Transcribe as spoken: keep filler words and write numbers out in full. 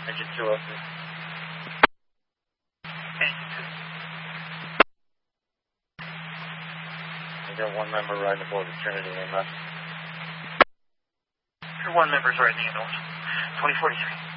Engine two oh two. Engine two. We got one member riding aboard the Trinity A M S. Your one member's riding the ambulance. twenty forty-three.